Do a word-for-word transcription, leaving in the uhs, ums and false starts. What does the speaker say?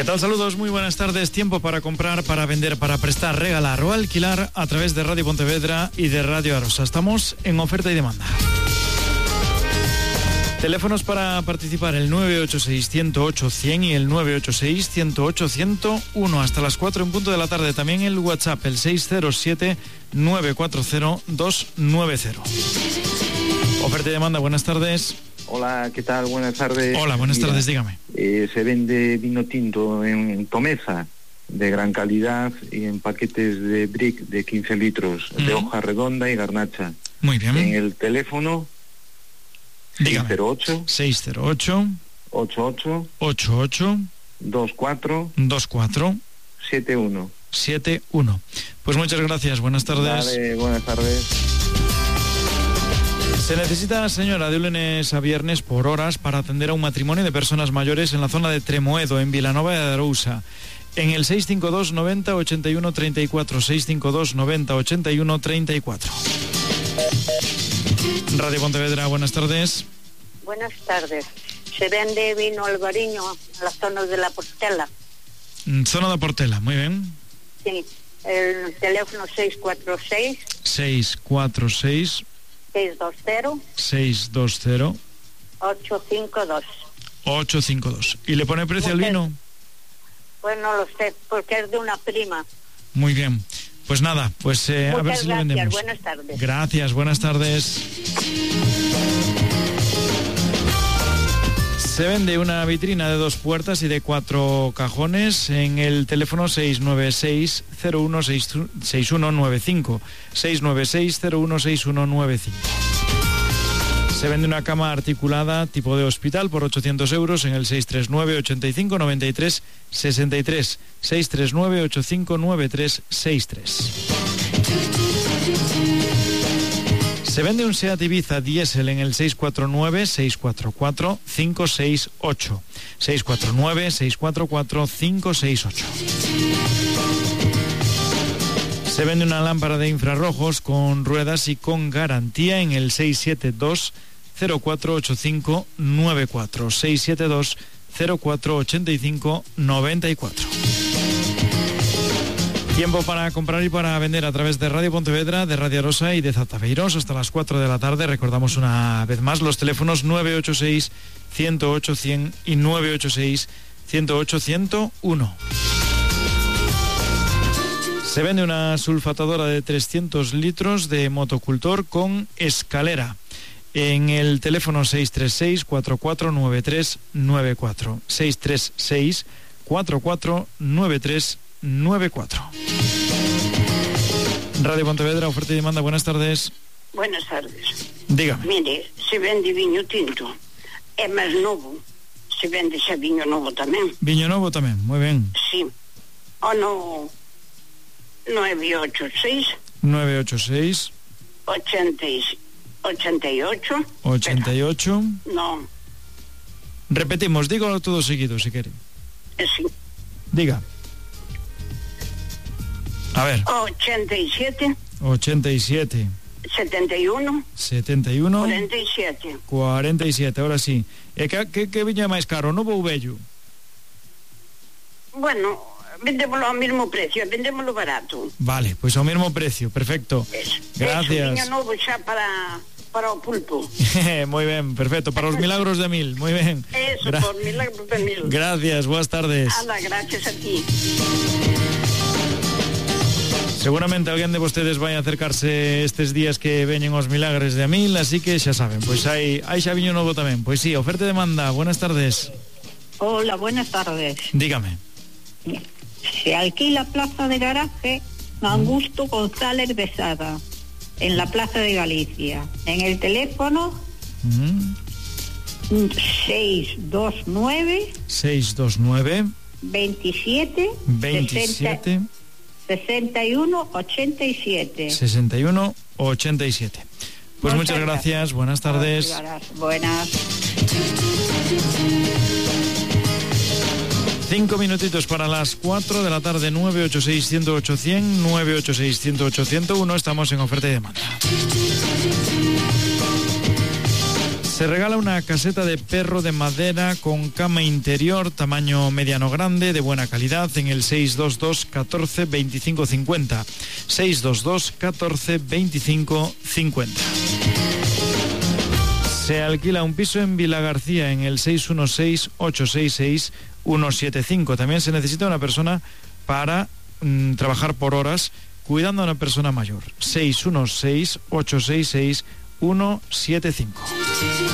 ¿Qué tal? Saludos, muy buenas tardes. Tiempo para comprar, para vender, para prestar, regalar o alquilar a través de Radio Pontevedra y de Radio Arosa. Estamos en oferta y demanda. Teléfonos para participar: el nueve ocho seis, uno cero ocho, cien y el nueve ocho seis, uno cero ocho, ciento uno. Hasta las cuatro en punto de la tarde. También el WhatsApp, el seis cero siete, nueve cuatro cero, dos nueve cero. Oferta y demanda, buenas tardes. Hola, ¿qué tal? Buenas tardes. Hola, buenas Mira, tardes, dígame. Eh, se vende vino tinto en Tomeza, de gran calidad, y en paquetes de brick de quince litros, uh-huh. de hoja redonda y garnacha. Muy bien. En el teléfono, dígame. seis cero ocho, seis cero ocho, ocho ocho, ocho ocho, dos cuatro, dos cuatro, siete uno. siete uno. Pues muchas gracias, buenas tardes. Vale, buenas tardes. Se necesita, señora, de lunes a viernes por horas para atender a un matrimonio de personas mayores en la zona de Tremoedo, en Vilanova de Arousa. En el seis cinco dos, noventa, ochenta y uno, treinta y cuatro, seis cinco dos, noventa, ochenta y uno, treinta y cuatro. Radio Pontevedra, buenas tardes. Buenas tardes. Se vende vino albariño en la zona de la Portela. Zona de Portela, muy bien. Sí, el teléfono seis cuatro seis, seis cuatro seis, seis dos cero, seis dos cero, ocho cinco dos. ocho cinco dos. ¿Y le pone precio al vino? Pues no lo sé, porque es de una prima. Muy bien. Pues nada, pues eh, a ver si gracias, lo vendemos. Buenas tardes. Gracias, buenas tardes. Se vende una vitrina de dos puertas y de cuatro cajones en el teléfono seis nueve seis, cero uno seis uno nueve cinco, seis nueve seis, cero uno seis uno nueve cinco. Se vende una cama articulada tipo de hospital por ochocientos euros en el seis tres nueve, ochenta y cinco, noventa y tres, sesenta y tres, seis tres nueve, ochenta y cinco, noventa y tres, sesenta y tres. Se vende un SEAT Ibiza diésel en el seis cuatro nueve, seis cuatro cuatro, cinco seis ocho, seis cuatro nueve, seis cuatro cuatro, cinco seis ocho. Se vende una lámpara de infrarrojos con ruedas y con garantía en el seis siete dos, cero cuatro ocho cinco nueve cuatro, seis siete dos, cero cuatro ocho cinco nueve cuatro. Tiempo para comprar y para vender a través de Radio Pontevedra, de Radio Arosa y de Zataveiros hasta las cuatro de la tarde. Recordamos una vez más los teléfonos nueve ocho seis, uno cero ocho, cien y nueve ocho seis, uno cero ocho, ciento uno. Se vende una sulfatadora de trescientos litros de motocultor con escalera en el teléfono seis tres seis, cuatro cuatro nueve tres nueve cuatro, seis tres seis, cuatro cuatro nueve tres nueve cuatro. Radio Pontevedra, oferta y demanda, buenas tardes. Buenas tardes. Dígame. Mire, se vende viño tinto, é máis novo, se vende xa viño novo tamén. Viño novo tamén, moi ben. Sí, o no nueve ocho seis, nueve ocho seis, ochenta y ocho, ochenta y ocho. No. Repetimos, dígalo todo seguido si quiere. Sí. Diga. A ver. ochenta y siete, ochenta y siete, setenta y uno, setenta y uno, cuarenta y siete. cuarenta y siete, ahora sí. E que, que, que viña máis caro, novo ou vello? Bueno, vendémoslo ao mesmo precio, vendémoslo barato. Vale, pois ao mesmo precio, perfecto. Es, Gracias. Es viño novo xa para, para o pulpo. Moi ben, perfecto, para os milagros de mil, moi ben. Eso, Gra- por milagros de mil. Gracias, boas tardes. Anda, gracias a ti. Seguramente alguén de vostedes vai acercarse estes días que veñen os milagres de a mil, así que xa saben, pois hai, hai xa viño novo tamén. Pois sí, oferta de demanda, buenas tardes. Hola, buenas tardes. Dígame. Se alquila plaza de garaje Augusto González Besada, en la Plaza de Galicia. En el teléfono uh-huh. seis dos nueve, seis dos nueve, veintisiete, veintisiete, sesenta y uno, ochenta y siete. sesenta y uno, ochenta y siete. Pues muchas, muchas gracias. gracias, buenas tardes. Buenas. Cinco minutitos para las cuatro de la tarde, nueve ocho seis, uno cero ocho, cien, nueve ocho seis, uno cero ocho, ciento uno, estamos en oferta y demanda. Se regala una caseta de perro de madera con cama interior, tamaño mediano grande, de buena calidad, en el seis dos dos, catorce, veinticinco cincuenta. seis dos dos, catorce, veinticinco cincuenta. Se alquila un piso en Vila García en el seis uno seis, ocho seis seis, uno siete cinco. También se necesita una persona para mmm, trabajar por horas cuidando a una persona mayor. seis uno seis, ocho seis seis, uno siete cinco.